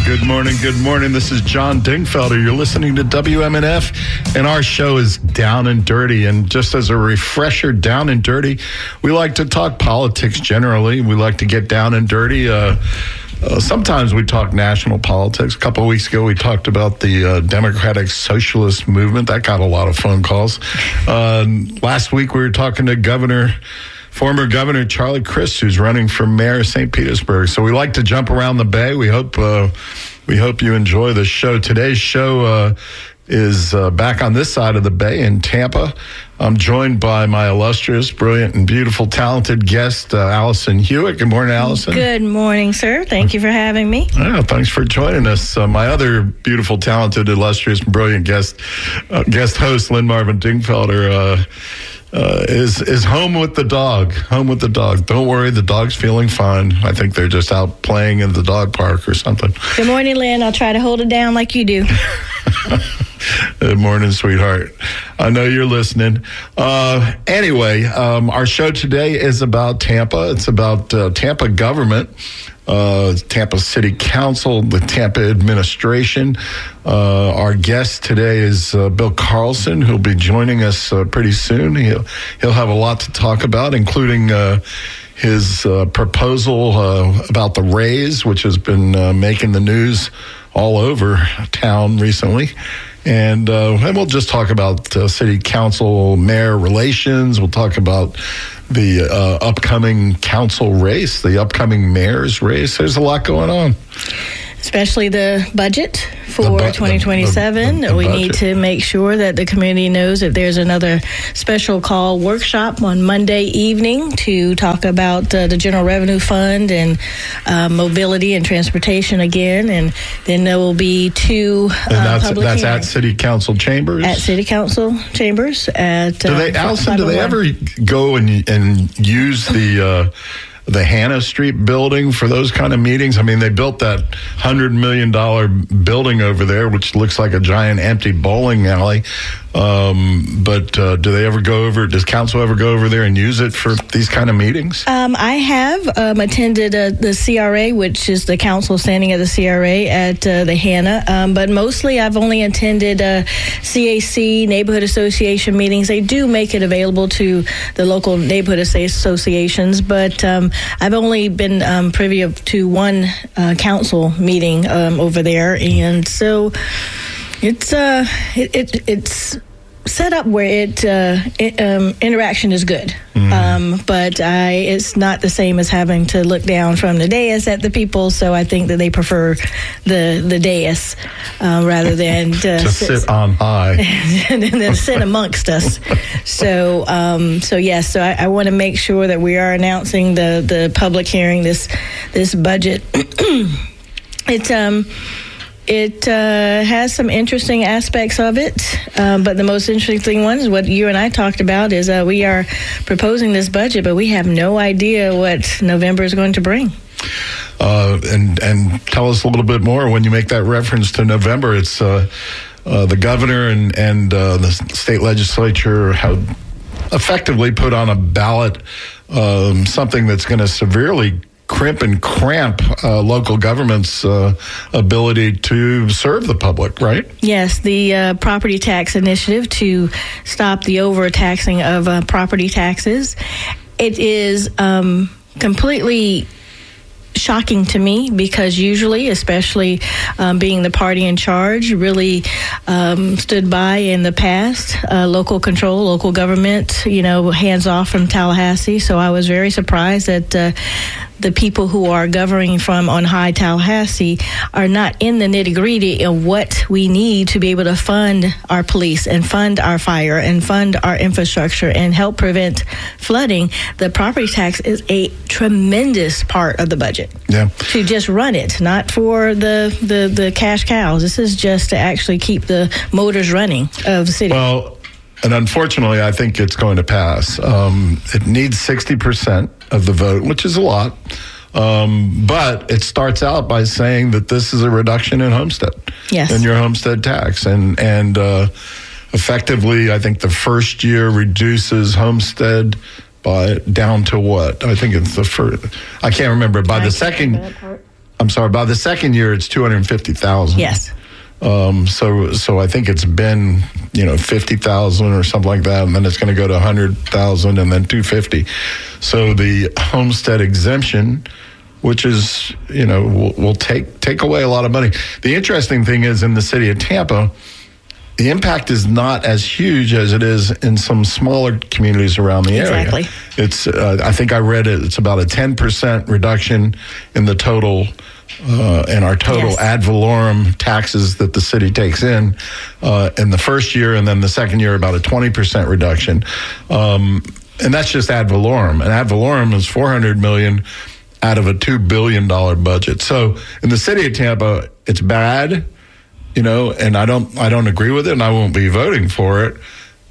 Good morning. Good morning. This is John Dingfelder. You're listening to WMNF, and our show is Down and Dirty. And just as a refresher, Down and Dirty, we like to talk politics generally. We like to get down and dirty. Sometimes we talk national politics. A couple of weeks ago, we talked about the Democratic Socialist Movement. That got a lot of phone calls. Last week, we were talking to former Governor Charlie Crist, who's running for mayor of St. Petersburg. So we like to jump around the Bay. We hope you enjoy the show. Today's show is back on this side of the Bay in Tampa. I'm joined by my illustrious, brilliant, and beautiful, talented guest, Allison Hewitt. Good morning, Allison. Good morning, sir. Thank you for having me. Yeah, thanks for joining us. My other beautiful, talented, illustrious, and brilliant guest host, Lynn Marvin Dingfelder, is home with the dog. Don't worry, the dog's feeling fine. I think they're just out playing in the dog park or something. Good morning, Lynn. I'll try to hold it down like you do. Good morning, sweetheart. I know you're listening. Anyway, our show today is about Tampa. It's about Tampa government, Tampa City Council, the Tampa administration. Our guest today is Bill Carlson, who'll be joining us pretty soon. He'll have a lot to talk about, including his proposal about the raise, which has been making the news all over town recently. And we'll just talk about city council mayor relations. We'll talk about the upcoming council race, the upcoming mayor's race. There's a lot going on. Especially the budget for 2027. We need to make sure that the community knows that there's another special call workshop on Monday evening to talk about the General Revenue Fund and mobility and transportation again. And then there will be two public hearings. At City Council chambers? At City Council chambers. Allison, do they ever go and use the Hannah Street building for those kind of meetings? I mean, they built that $100 million building over there, which looks like a giant empty bowling alley. But do they ever does council ever go over there and use it for these kind of meetings? I have attended the CRA, which is the council standing at the CRA at the Hannah. But mostly I've only attended CAC, neighborhood association meetings. They do make it available to the local neighborhood associations, but I've only been privy to one council meeting over there. And so it's set up where interaction is good, but it's not the same as having to look down from the dais at the people. So I think that they prefer the dais rather than to sit on high and then sit amongst us. So yes. So I want to make sure that we are announcing the public hearing, this budget. It has some interesting aspects of it, but the most interesting one is what you and I talked about is we are proposing this budget, but we have no idea what November is going to bring. And tell us a little bit more when you make that reference to November. It's the governor and the state legislature have effectively put on a ballot something that's going to severely crimp and cramp local government's ability to serve the public, right? Yes, the property tax initiative to stop the overtaxing of property taxes. It is completely shocking to me because usually, especially being the party in charge, really stood by in the past, local control, local government, hands off from Tallahassee. So I was very surprised that the people who are governing from on high Tallahassee are not in the nitty-gritty of what we need to be able to fund our police and fund our fire and fund our infrastructure and help prevent flooding. The property tax is a tremendous part of the budget. Yeah. To just run it, not for the cash cows. This is just to actually keep the motors running of the city. Well, and unfortunately, I think it's going to pass. It needs 60% of the vote, which is a lot. But it starts out by saying that this is a reduction in homestead. Yes. In your homestead tax. And effectively, I think the first year reduces homestead by down to what? I think it's the first. I can't remember. By the second. I'm sorry, by the second year, it's 250,000. Yes. So I think it's been, 50,000 or something like that, and then it's going to go to 100,000 and then 250. So the homestead exemption, which is, will take away a lot of money. The interesting thing is in the city of Tampa, the impact is not as huge as it is in some smaller communities around the area. Exactly. It's, I think I read it, it's about a 10% reduction in the total in our total Yes. ad valorem taxes that the city takes in the first year, and then the second year about a 20% reduction. And that's just ad valorem. And ad valorem is $400 million out of a $2 billion budget. So in the city of Tampa, it's bad, and I don't agree with it, and I won't be voting for it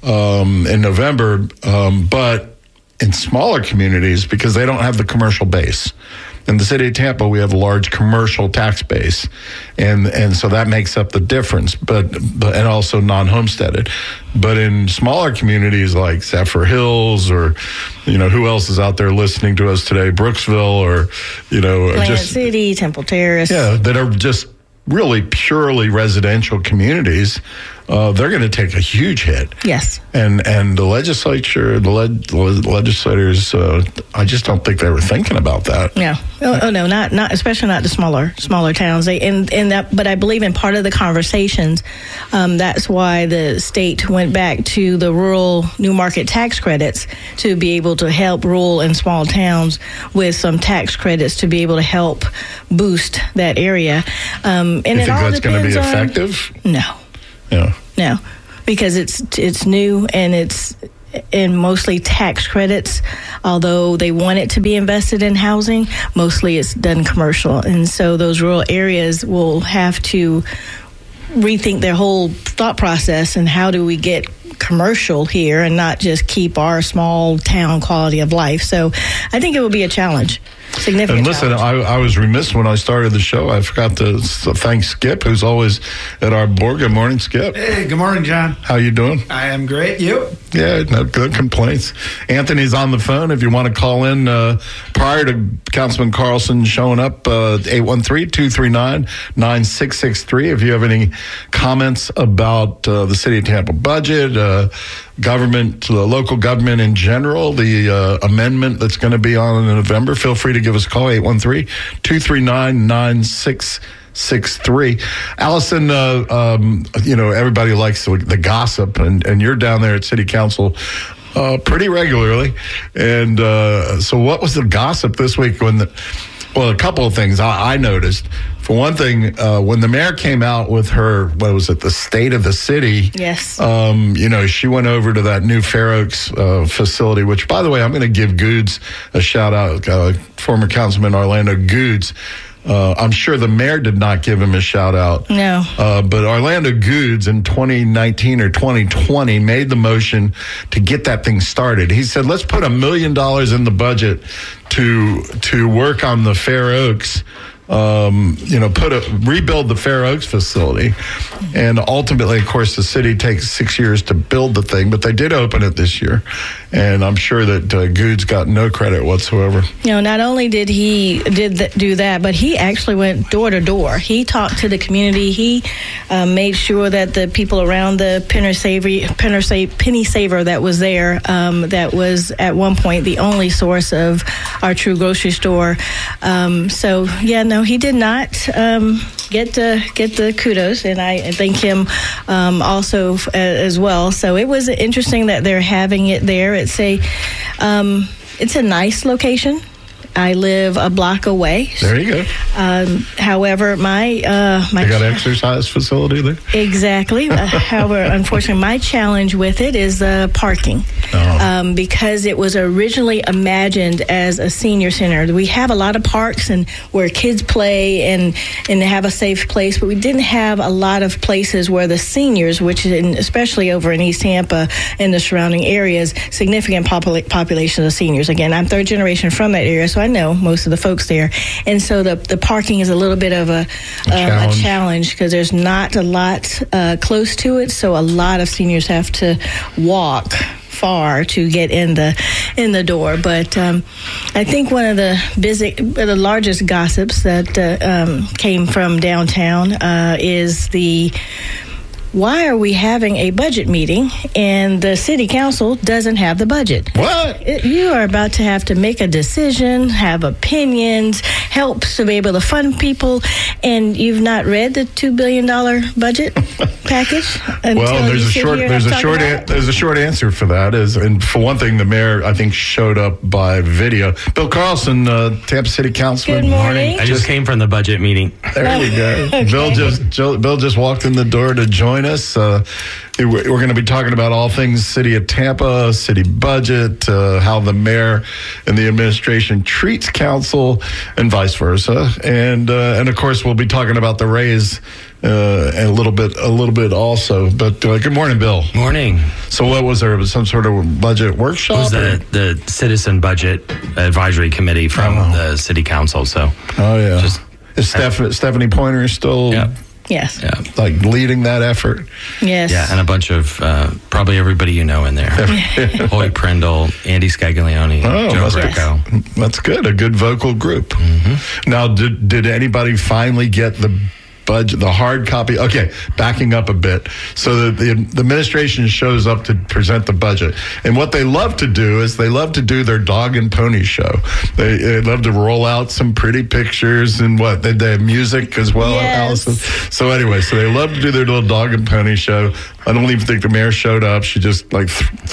in November. But in smaller communities, because they don't have the commercial base. In the city of Tampa, we have a large commercial tax base, and so that makes up the difference. But and also non-homesteaded. But in smaller communities like Zephyr Hills, or who else is out there listening to us today, Brooksville, or Plant City, Temple Terrace, that are just really purely residential communities, they're going to take a huge hit. Yes. And the legislature, the legislators, I just don't think they were thinking about that. Yeah. Oh no, not especially not the smaller towns. But I believe in part of the conversations, that's why the state went back to the rural new market tax credits to be able to help rural and small towns with some tax credits to be able to help boost that area. And you think that's going to be effective? No. Yeah. No, because it's new and it's in mostly tax credits. Although they want it to be invested in housing, mostly it's done commercial, and so those rural areas will have to rethink their whole thought process and how do we get commercial here and not just keep our small town quality of life. So I think it will be a challenge. Significant. And listen, I was remiss when I started the show. I forgot to thank Skip, who's always at our board. Good morning, Skip. Hey, good morning, John. How you doing? I am great. You? Yeah, no good complaints. Anthony's on the phone. If you want to call in prior to Councilman Carlson showing up, 813-239-9663. If you have any comments about the City of Tampa budget, government, local government in general, the amendment that's going to be on in November, feel free to give us a call, 813-239-9663. Allison, everybody likes the gossip, and you're down there at City Council pretty regularly. And so what was the gossip this week a couple of things I noticed. For one thing, when the mayor came out with her, the State of the City? Yes. She went over to that new Fair Oaks facility, which, by the way, I'm going to give Goods a shout out, former Councilman Orlando Goods. I'm sure the mayor did not give him a shout out. No. But Orlando Goods in 2019 or 2020 made the motion to get that thing started. He said, let's put $1 million in the budget to work on the Fair Oaks, rebuild the Fair Oaks facility. And ultimately, of course, the city takes 6 years to build the thing, but they did open it this year. And I'm sure that Goods got no credit whatsoever. Not only did he do that, but he actually went door to door. He talked to the community. He made sure that the people around the Penny Saver that was there, that was at one point the only source of our true grocery store. He did not get the kudos, and I thank him also as well. So it was interesting that they're having it there. It's a nice location. I live a block away. There you go. However, my they got an exercise facility there? Exactly. However, unfortunately, my challenge with it is parking. Because it was originally imagined as a senior center. We have a lot of parks and where kids play and have a safe place, but we didn't have a lot of places where the seniors, especially over in East Tampa and the surrounding areas, significant population of seniors. Again, I'm third generation from that area, so I know most of the folks there. And so the parking is a little bit of a challenge because there's not a lot close to it, so a lot of seniors have to walk far to get in the door. But I think one of the largest gossips that came from downtown is why are we having a budget meeting and the city council doesn't have the budget? What? You are about to have to make a decision, have opinions, help to be able to fund people, and you've not read the $2 billion budget package? Well, there's a short answer for that. And for one thing, the mayor, I think, showed up by video. Bill Carlson, Tampa City Councilman. Good morning. I just came from the budget meeting. There you go. Okay. Bill just walked in the door to join us. We're going to be talking about all things City of Tampa, city budget, how the mayor and the administration treats council, and vice versa. And of course, we'll be talking about the raise a little bit also. But good morning, Bill. Morning. So what was there? Was some sort of budget workshop? It was the Citizen Budget Advisory Committee from the City Council. So, is Stephanie Pointer still? Yeah. Yes. Yeah. Like leading that effort? Yes. Yeah, and a bunch of probably everybody you know in there. Hoy Prindle, Andy Scaglione, Joe Greco. That's good. A good vocal group. Mm-hmm. Now, did anybody finally get the budget, the hard copy? Okay, backing up a bit. So the administration shows up to present the budget. And what they love to do is they love to do their dog and pony show. They love to roll out some pretty pictures and they have music as well, yes. Allison. So anyway, so they love to do their little dog and pony show. I don't even think the mayor showed up. She just what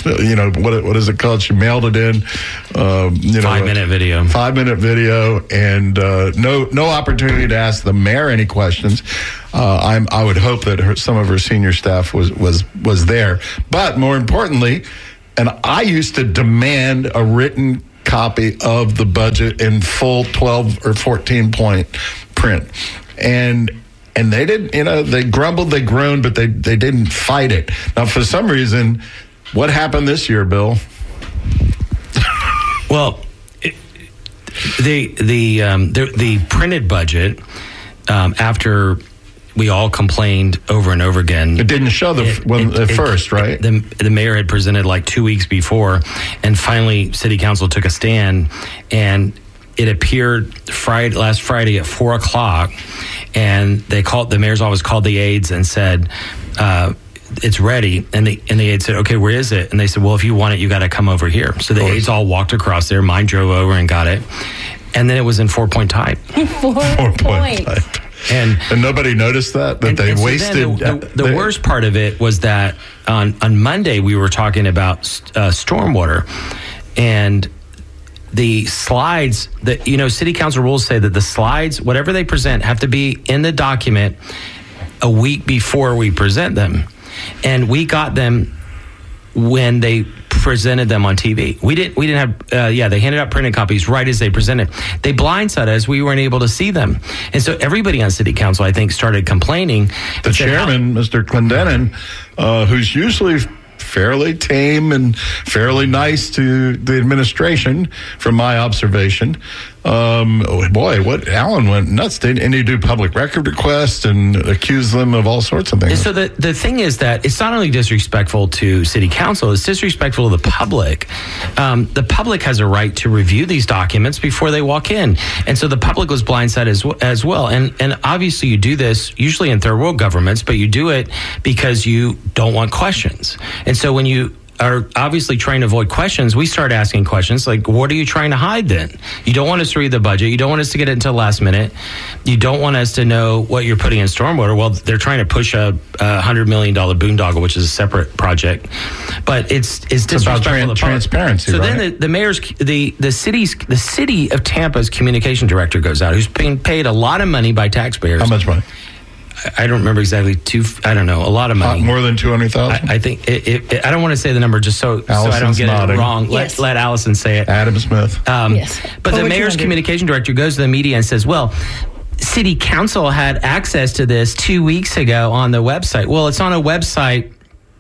is it called? She mailed it in. 5-minute video. 5-minute video, and no opportunity to ask the mayor any questions. I would hope that some of her senior staff was there, but more importantly, and I used to demand a written copy of the budget in full 12 or 14 point print, and they didn't, they grumbled, they groaned, but they didn't fight it. Now, for some reason, what happened this year, Bill? Well, the printed budget, after we all complained over and over again, it didn't show at first, right? The mayor had presented like 2 weeks before, and finally, City Council took a stand, and it appeared last Friday at 4:00, and the mayor's office called the aides and said, it's ready. And the aide said, okay, where is it? And they said, well, if you want it, you got to come over here. So the aides all walked across there. Mine drove over and got it. And then it was in 4-point type. 4-point type. And nobody noticed that they wasted. The worst part of it was that on Monday we were talking about stormwater, and the slides that, City Council rules say that the slides, whatever they present, have to be in the document a week before we present them. And we got them when they presented them on TV. We didn't have, they handed out printed copies right as they presented. They blindsided us. We weren't able to see them. And so everybody on City Council, I think, started complaining. The chairman, Mr. Clendenin, who's usually fairly tame and fairly nice to the administration, from my observation. Alan went nuts. And he do public record requests and accuse them of all sorts of things. So the thing is that it's not only disrespectful to City Council, it's disrespectful to the public. The public has a right to review these documents before they walk in. And so the public was blindsided as well. And obviously you do this usually in third world governments, but you do it because you don't want questions. And so when you are obviously trying to avoid questions, we start asking questions like, what are you trying to hide then? You don't want us to read the budget. You don't want us to get it until last minute. You don't want us to know what you're putting in stormwater. Well, they're trying to push a $100 million boondoggle, which is a separate project. But it's disrespectful about transparency. So right? Then the mayor's, the city of Tampa's communication director goes out, who's being paid a lot of money by taxpayers. How much money? I don't remember exactly. A lot of money. More than 200,000. I think. I don't want to say the number just so I don't get it wrong. Yes. Let Allison say it. Adam Smith. Yes. But the mayor's communication director goes to the media and says, "Well, City Council had access to this 2 weeks ago on the website." Well, it's on a website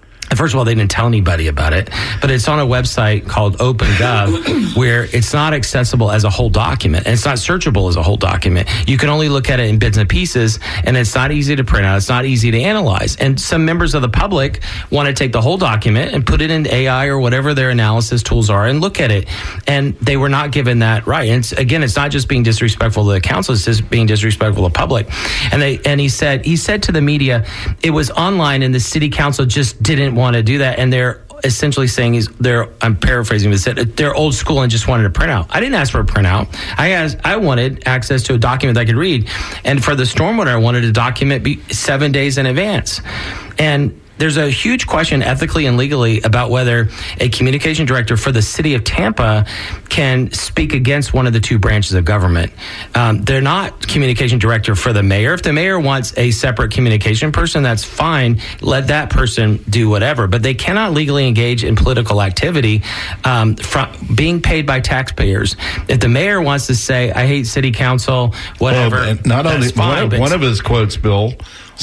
First of all, they didn't tell anybody about it, but it's on a website called OpenGov where it's not accessible as a whole document, and it's not searchable as a whole document. You can only look at it in bits and pieces, and it's not easy to print out. It's not easy to analyze. And some members of the public want to take the whole document and put it in AI or whatever their analysis tools are and look at it. And they were not given that right. And it's not just being disrespectful to the council, it's just being disrespectful to the public. And he said to the media, it was online and the city council just didn't want to do that. And they're essentially saying I'm paraphrasing, but said they're old school and just wanted a printout. I didn't ask for a printout. I wanted access to a document that I could read. And for the stormwater, I wanted a document 7 days in advance. And there's a huge question ethically and legally about whether a communication director for the city of Tampa can speak against one of the two branches of government. They're not communication director for the mayor. If the mayor wants a separate communication person, that's fine. Let that person do whatever. But they cannot legally engage in political activity from being paid by taxpayers. If the mayor wants to say, I hate city council, whatever, well, not only fine, one of his quotes, Bill,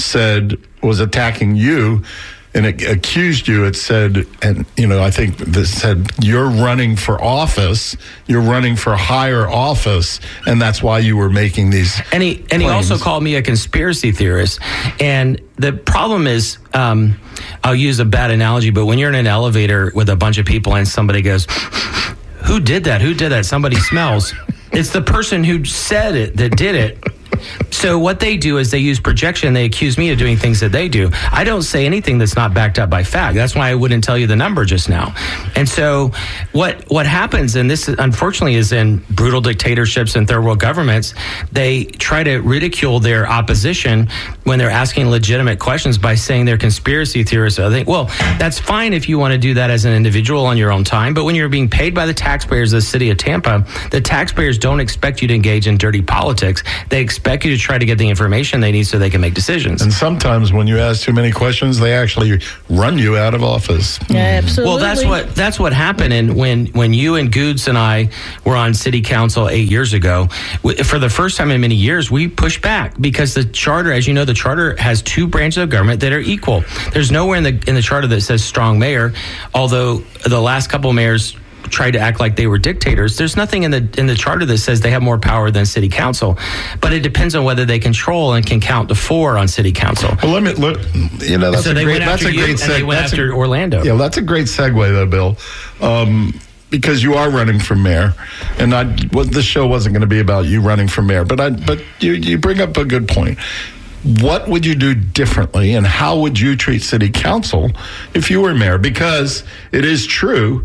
was attacking you, and it accused you. It said, and I think this said, you're running for office, you're running for higher office, and that's why you were making these. And he also called me a conspiracy theorist. And the problem is, I'll use a bad analogy, but when you're in an elevator with a bunch of people and somebody goes, "Who did that? Who did that?" Somebody smells. It's the person who said it that did it. So what they do is they use projection. They accuse me of doing things that they do. I don't say anything that's not backed up by fact. That's why I wouldn't tell you the number just now. And so what happens, and this unfortunately is in brutal dictatorships and third world governments, they try to ridicule their opposition when they're asking legitimate questions by saying they're conspiracy theorists. I think, well, that's fine if you want to do that as an individual on your own time, but when you're being paid by the taxpayers of the city of Tampa, the taxpayers don't expect you to engage in dirty politics. They expect you to try to get the information they need so they can make decisions. And sometimes when you ask too many questions, they actually run you out of office. Yeah, absolutely. Well, that's what happened. And when you and Goods and I were on city council 8 years ago, for the first time in many years, we pushed back because the charter, as you know, the charter has two branches of government that are equal. There's nowhere in the charter that says strong mayor, although the last couple of mayors tried to act like they were dictators. There's nothing in the charter that says they have more power than city council, but it depends on whether they control and can count to 4 on city council. Well, that's so they went after you, and they went after Orlando. Yeah, that's a great segue, though, Bill. Because you are running for mayor, and this show wasn't going to be about you running for mayor, but you bring up a good point. What would you do differently, and how would you treat city council if you were mayor? Because it is true.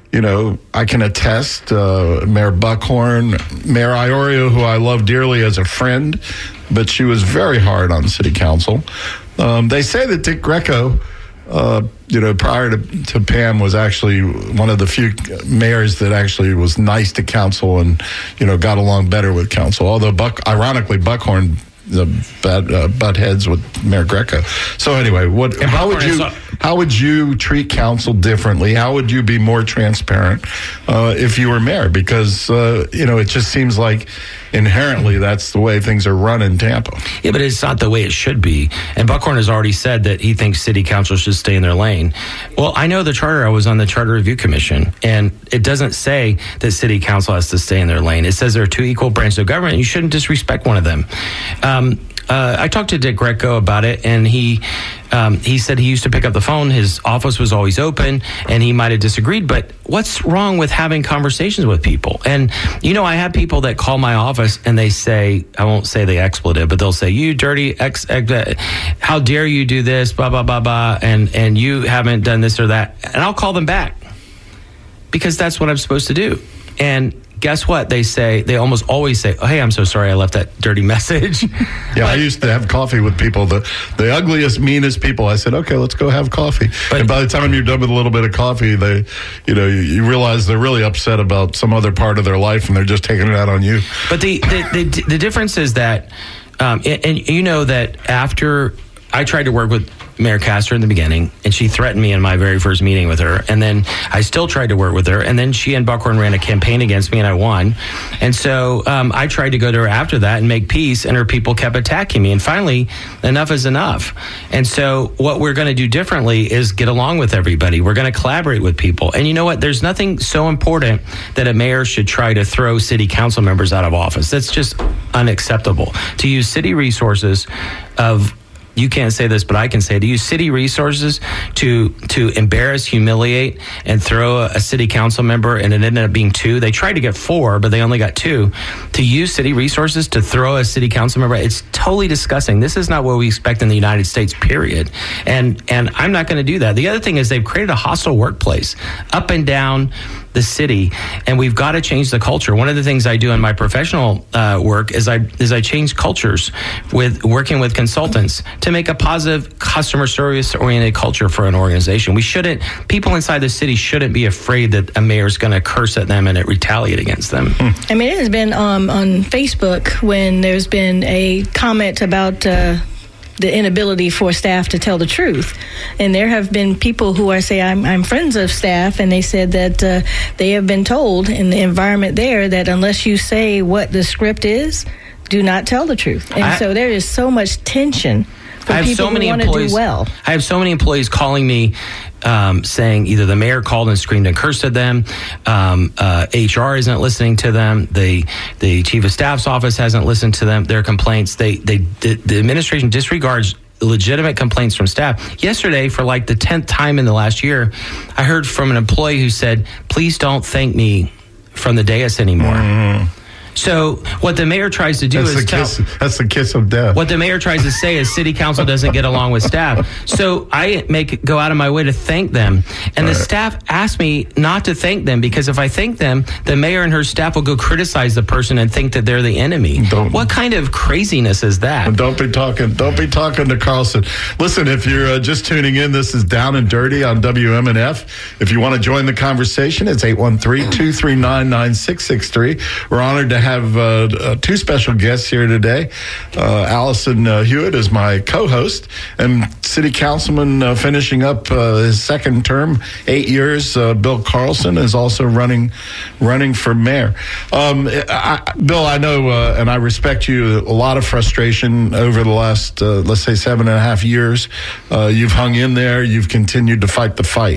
I can attest, Mayor Buckhorn, Mayor Iorio, who I love dearly as a friend, but she was very hard on city council. They say that Dick Greco, prior to Pam, was actually one of the few mayors that actually was nice to council and, got along better with council. Although, ironically, Buckhorn butt heads with Mayor Greco. So anyway, how would you treat council differently? How would you be more transparent if you were mayor? Because it just seems like inherently that's the way things are run in Tampa. Yeah, but it's not the way it should be. And Buckhorn has already said that he thinks city council should stay in their lane. Well, I know the charter. I was on the Charter Review Commission, and it doesn't say that city council has to stay in their lane. It says there are two equal branches of government. You shouldn't disrespect one of them. I talked to Dick Greco about it, and he said he used to pick up the phone. His office was always open, and he might have disagreed. But what's wrong with having conversations with people? And, I have people that call my office, and they say, I won't say the expletive, but they'll say, you dirty how dare you do this, blah, blah, blah, blah, and you haven't done this or that. And I'll call them back because that's what I'm supposed to do. And guess what? They almost always say, oh, hey, I'm so sorry I left that dirty message. Yeah, I used to have coffee with people, the ugliest, meanest people. I said, okay, let's go have coffee. And by the time you're done with a little bit of coffee, you realize they're really upset about some other part of their life, and they're just taking it out on you. But the difference is that, and that after I tried to work with Mayor Castor in the beginning, and she threatened me in my very first meeting with her. And then I still tried to work with her. And then she and Buckhorn ran a campaign against me, and I won. And so I tried to go to her after that and make peace, and her people kept attacking me. And finally, enough is enough. And so what we're going to do differently is get along with everybody. We're going to collaborate with people. And you know what? There's nothing so important that a mayor should try to throw city council members out of office. That's just unacceptable. To use city resources of, you can't say this, but I can say, to use city resources to embarrass, humiliate, and throw a city council member, and it ended up being 2. They tried to get 4, but they only got 2. To use city resources to throw a city council member, it's totally disgusting. This is not what we expect in the United States, period. And I'm not going to do that. The other thing is they've created a hostile workplace up and down the city, and we've got to change the culture. One of the things I do in my professional work is I change cultures with working with consultants to make a positive customer service oriented culture for an organization. People inside the city shouldn't be afraid that a mayor's going to curse at them and retaliate against them. I mean, it has been on Facebook when there's been a comment about the inability for staff to tell the truth. And there have been people who I'm friends of staff, and they said that they have been told in the environment there that unless you say what the script is, do not tell the truth. And so there is so much tension for people who want to do well. I have so many employees calling me saying either the mayor called and screamed and cursed at them, HR isn't listening to them, the chief of staff's office hasn't listened to them, their complaints. The administration disregards legitimate complaints from staff. Yesterday, for like the 10th time in the last year, I heard from an employee who said, "Please don't thank me from the dais anymore." Mm-hmm. So what the mayor tries to do that's the kiss of death. What the mayor tries to say is city council doesn't get along with staff. So I go out of my way to thank them. And the staff asked me not to thank them, because if I thank them, the mayor and her staff will go criticize the person and think that they're the enemy. What kind of craziness is that? Don't be talking to Carlson. Listen, if you're just tuning in, this is Down and Dirty on WMNF. If you want to join the conversation, it's 813-239-9663. We're honored to have 2 special guests here today. Allison Hewitt is my co-host, and City Councilman finishing up his second term, 8 years. Bill Carlson is also running for mayor. Bill, I know, and I respect you, a lot of frustration over the last, let's say, 7.5 years. You've hung in there. You've continued to fight the fight.